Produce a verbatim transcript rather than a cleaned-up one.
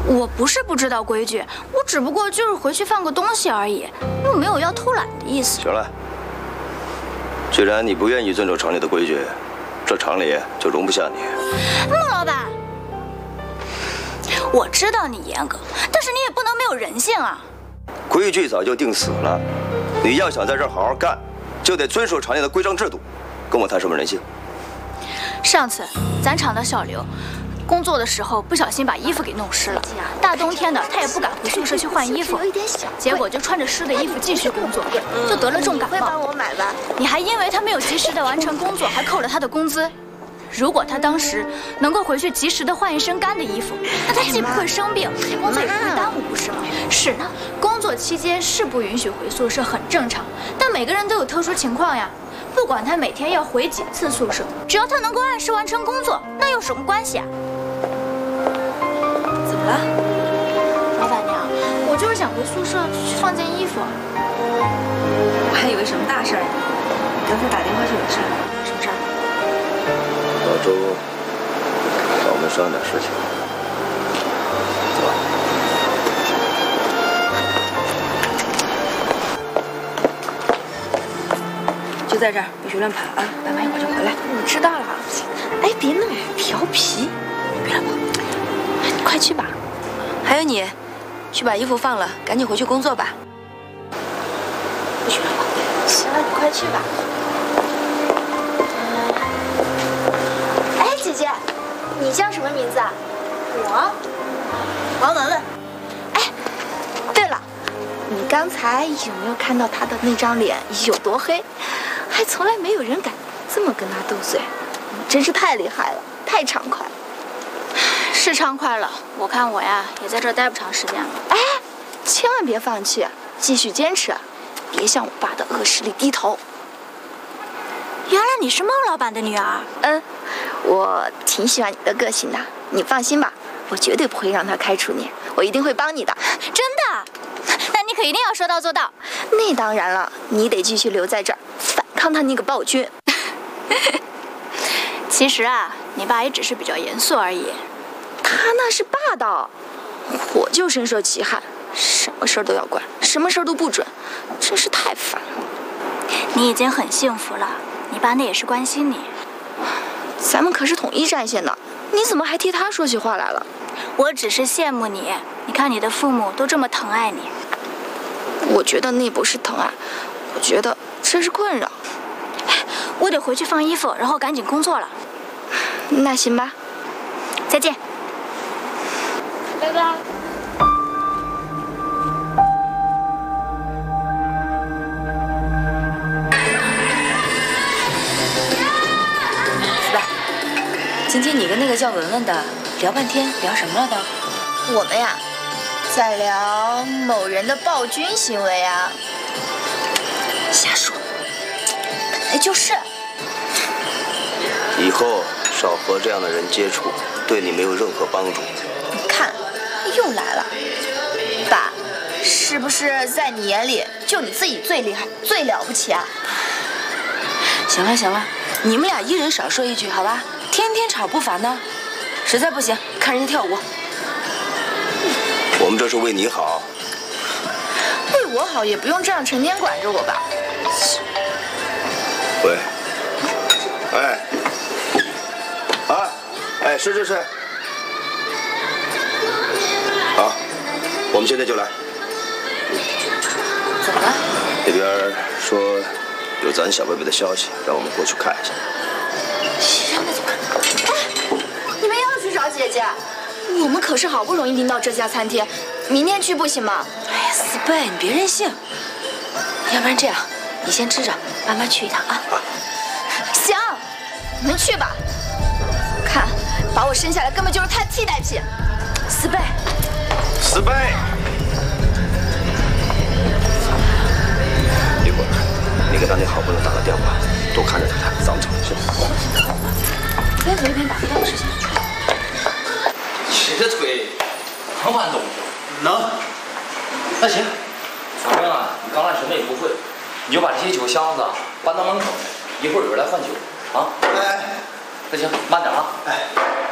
我不是不知道规矩，我只不过就是回去放个东西而已，又没有要偷懒的意思。 行了，既然你不愿意遵守厂里的规矩，这厂里就容不下你。 孟老板，我知道你严格，但是你也不能没有人性啊。 规矩早就定死了，你要想在这儿好好干，就得遵守厂里的规章制度，跟我谈什么人性？ 上次咱厂的小刘。 工作的时候不小心把衣服给弄湿了，大冬天的他也不敢回宿舍去换衣服，结果就穿着湿的衣服继续工作，就得了重感冒。 帮我买吧。 你还因为他没有及时的完成工作，还扣了他的工资。如果他当时能够回去及时的换一身干的衣服，那他既不会生病，工作也不会耽误，不是吗？是呢，工作期间是不允许回宿舍，很正常。但每个人都有特殊情况呀。 不管他每天要回几次宿舍，只要他能够按时完成工作，那有什么关系啊？ 怎么了， 老板娘？我就是想回宿舍去放件衣服。 我还以为什么大事儿呢。你刚才打电话是有事儿？什么事儿？ 老周找我们商量点事情。走吧。 就在这儿，别去乱跑啊！爸妈一会儿就回来。我知道了。哎，别那么调皮，别乱跑。你快去吧。还有你，去把衣服放了，赶紧回去工作吧。不许乱跑。行了，你快去吧。 哎，姐姐，你叫什么名字啊？我，王文文。 哎，对了，你刚才有没有看到他的那张脸有多黑？ 还从来没有人敢这么跟他斗嘴，真是太厉害了，太畅快了。 是畅快了，我看我呀也在这儿待不长时间了。 哎，千万别放弃，继续坚持，别向我爸的恶势力低头。 原来你是孟老板的女儿。 嗯，我挺喜欢你的个性的，你放心吧，我绝对不会让他开除你，我一定会帮你的。 真的？那你可一定要说到做到。 那当然了，你得继续留在这儿。 抗他那个暴君。 其实啊，你爸也只是比较严肃而已。 他那是霸道，我就深受其害，什么事儿都要管，什么事儿都不准，真是太烦了。 你已经很幸福了，你爸那也是关心你。 咱们可是统一战线的，你怎么还替他说起话来了？ 我只是羡慕你，你看你的父母都这么疼爱你。 我觉得那不是疼爱，我觉得这是困扰。 我得回去放衣服，然后赶紧工作了。 那行吧， 再见， 拜拜。子弹，今天你跟那个叫文文的聊半天，聊什么了都？我们呀，在聊某人的暴君行为啊。瞎说。 哎，就是。 以后少和这样的人接触，对你没有任何帮助。 你看，又来了，爸，是不是在你眼里就你自己最厉害、最了不起啊？行了行了，你们俩一人少说一句，好吧？天天吵不烦呢。实在不行，看人家跳舞。 我们这是为你好。 为我好也不用这样成天管着我吧。 喂，哎，啊，哎，是是是，好，我们现在就来。 怎么了？ 那边说有咱小贝贝的消息，让我们过去看一下。 行，那就看。哎，你们要去找姐姐？我们可是好不容易订到这家餐厅，明天去不行吗？哎呀，死贝，你别任性。要不然这样。 你先吃着，妈妈去一趟啊。行，你们去吧。看，把我生下来根本就是他的替代器。死贝， 死贝。一会儿，你给他那好朋友打个电话，多看着他，咱们走，行吗？ 别随便打电话，事情。 你这腿能搬东西？ 能。 那行，反正啊，你刚来什么也不会。 你就把这些酒箱子搬到门口，一会儿有人来换酒，啊？ 哎， 那行，慢点啊。 哎。